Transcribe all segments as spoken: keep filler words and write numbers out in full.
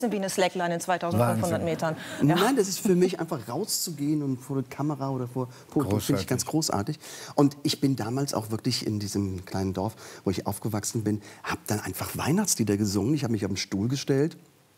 wie eine Slackline in zweitausendfünfhundert Metern. Ja. Nein, das ist für mich einfach rauszugehen und vor der Kamera oder vor Podium, finde ich ganz großartig. Und ich bin damals auch wirklich in diesem kleinen Dorf, wo ich aufgewachsen bin, habe dann einfach Weihnachtslieder gesungen. Ich habe mich auf den Stuhl gestellt,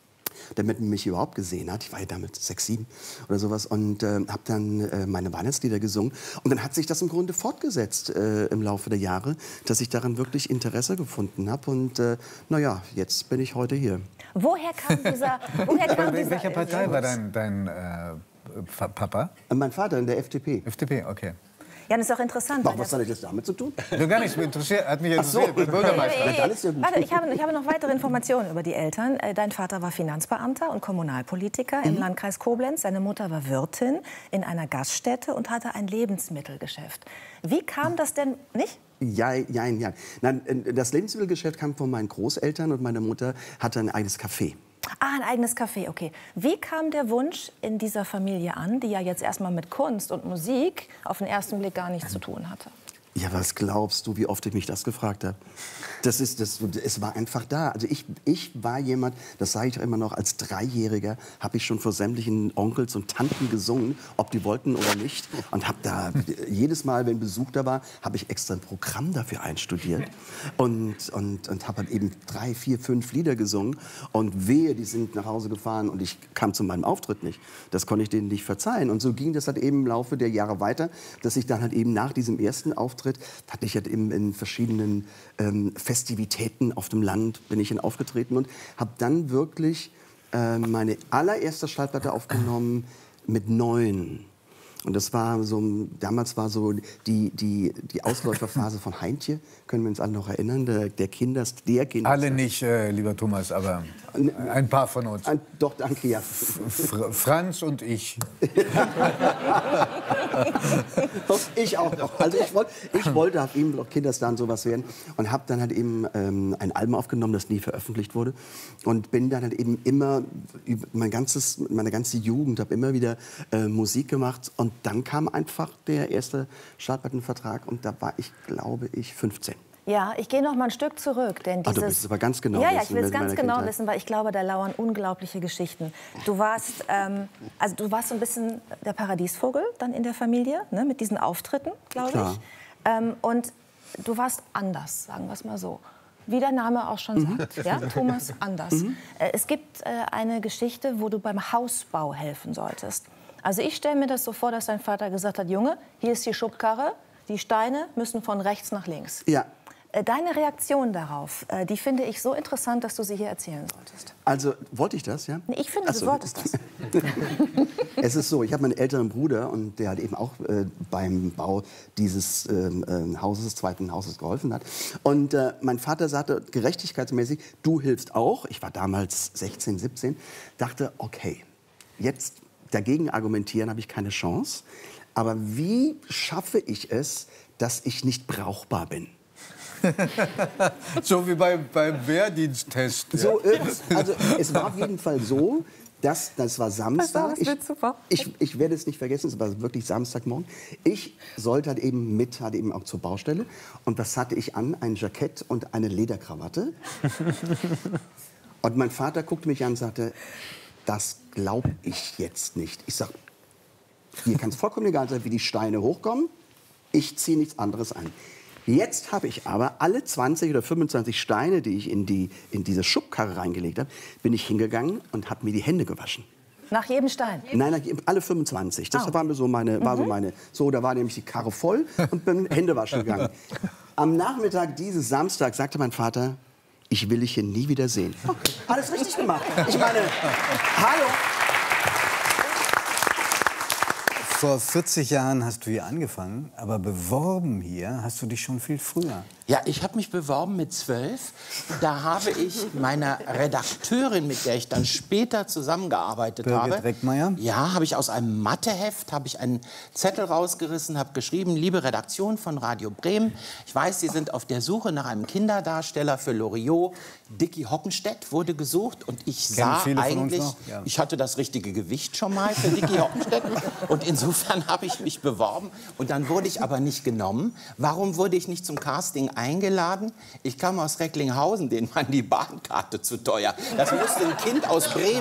damit man mich überhaupt gesehen hat. Ich war ja damit sechs, sieben oder sowas und äh, habe dann äh, meine Weihnachtslieder gesungen. Und dann hat sich das im Grunde fortgesetzt äh, im Laufe der Jahre, dass ich daran wirklich Interesse gefunden habe. Und äh, naja, jetzt bin ich heute hier. Woher kam dieser... Woher kam Bei dieser welcher Partei war dein, dein äh, Papa? Mein Vater in der F D P. F D P, okay. Ja, das ist auch interessant. Ach, was hat das damit zu tun? Du gar nichts, interessiert, hat mich interessiert. So. Bürgermeister. Hey, hey, hey. Warte, ich habe, ich habe noch weitere Informationen über die Eltern. Dein Vater war Finanzbeamter und Kommunalpolitiker mhm. im Landkreis Koblenz. Seine Mutter war Wirtin in einer Gaststätte und hatte ein Lebensmittelgeschäft. Wie kam das denn nicht? Ja, ja, ja. Nein, das Lebensmittelgeschäft kam von meinen Großeltern und meine Mutter hatte ein eigenes Café. Ah, ein eigenes Café, okay. Wie kam der Wunsch in dieser Familie an, die ja jetzt erstmal mit Kunst und Musik auf den ersten Blick gar nichts zu tun hatte? Ja, was glaubst du, wie oft ich mich das gefragt habe? Das ist, das, es war einfach da. Also ich, ich war jemand, das sage ich auch immer noch, als Dreijähriger habe ich schon vor sämtlichen Onkels und Tanten gesungen, ob die wollten oder nicht. Und habe da jedes Mal, wenn Besuch da war, habe ich extra ein Programm dafür einstudiert. Und, und, und habe halt eben drei, vier, fünf Lieder gesungen. Und wehe, die sind nach Hause gefahren und ich kam zu meinem Auftritt nicht. Das konnte ich denen nicht verzeihen. Und so ging das halt eben im Laufe der Jahre weiter, dass ich dann halt eben nach diesem ersten Auftritt hatte ich halt eben in verschiedenen ähm, Festivitäten auf dem Land bin ich dann aufgetreten und habe dann wirklich äh, meine allererste Schallplatte aufgenommen mit neun. Und das war so, damals war so die, die, die Ausläuferphase von Heintje, können wir uns alle noch erinnern, der, der Kinders, der Kinders. Alle nicht, äh, lieber Thomas, aber ein paar von uns. Ein, doch, danke, ja. Fr Franz und ich. Ich auch noch. Also ich, wollt, ich wollte halt eben noch Kinderstar und sowas werden und habe dann halt eben ähm, ein Album aufgenommen, das nie veröffentlicht wurde und bin dann halt eben immer über mein ganzes, meine ganze Jugend habe immer wieder äh, Musik gemacht und dann kam einfach der erste Schallplattenvertrag und da war ich, glaube ich, fünfzehn. Ja, ich gehe noch mal ein Stück zurück, denn dieses... Ah, du willst es aber ganz genau ja, wissen. Ja, ich will es ganz genau Kindheit. wissen, weil ich glaube, da lauern unglaubliche Geschichten. Du warst, ähm, also du warst so ein bisschen der Paradiesvogel dann in der Familie, ne, mit diesen Auftritten, glaube ich. Ähm, und du warst anders, sagen wir es mal so. Wie der Name auch schon mhm. sagt, ja, Thomas Anders. Mhm. Äh, es gibt äh, eine Geschichte, wo du beim Hausbau helfen solltest. Also ich stelle mir das so vor, dass dein Vater gesagt hat, Junge, hier ist die Schubkarre, die Steine müssen von rechts nach links. Ja. Deine Reaktion darauf, die finde ich so interessant, dass du sie hier erzählen solltest. Also, wollte ich das, ja? Ich finde, Ach so. Du solltest das. Es ist so, ich habe meinen älteren Bruder und der hat eben auch äh, beim Bau dieses ähm, äh, Hauses, des zweiten Hauses geholfen hat. Und äh, mein Vater sagte gerechtigkeitsmäßig, du hilfst auch. Ich war damals sechzehn, siebzehn, dachte, okay, jetzt dagegen argumentieren habe ich keine Chance. Aber wie schaffe ich es, dass ich nicht brauchbar bin? So wie beim, beim Wehrdiensttest. So, also es war auf jeden Fall so, dass das war Samstag. Das wird super. Ich, ich, ich werde es nicht vergessen, es war wirklich Samstagmorgen. Ich sollte halt eben mit, halt eben auch zur Baustelle. Und was hatte ich an? Ein Jackett und eine Lederkrawatte. Und mein Vater guckte mich an und sagte, das glaube ich jetzt nicht. Ich sage, mir kann es vollkommen egal sein, wie die Steine hochkommen. Ich ziehe nichts anderes an. Jetzt habe ich aber alle zwanzig oder fünfundzwanzig Steine, die ich in, die, in diese Schubkarre reingelegt habe, bin ich hingegangen und habe mir die Hände gewaschen. Nach jedem Stein? Nein, nach, alle fünfundzwanzig. Das oh. war so meine, war so meine. So, da war nämlich die Karre voll und bin Hände waschen gegangen. Am Nachmittag dieses Samstag sagte mein Vater, ich will dich hier nie wieder sehen. Oh, alles richtig gemacht. Ich meine, hallo. Vor vierzig Jahren hast du hier angefangen, aber beworben hier hast du dich schon viel früher. Ja, ich habe mich beworben mit zwölf. Da habe ich meiner Redakteurin, mit der ich dann später zusammengearbeitet Birgit habe, Reckmeier? ja, habe ich aus einem Matheheft habe ich einen Zettel rausgerissen, habe geschrieben: Liebe Redaktion von Radio Bremen, ich weiß, Sie sind auf der Suche nach einem Kinderdarsteller für Loriot. Dicky Hoppenstedt wurde gesucht und ich sah eigentlich, ja. ich hatte das richtige Gewicht schon mal für Dicky Hoppenstedt und insofern habe ich mich beworben und dann wurde ich aber nicht genommen. Warum wurde ich nicht zum Casting eingeladen? Ich kam aus Recklinghausen, denen war die Bahnkarte zu teuer. Das musste ein Kind aus Bremen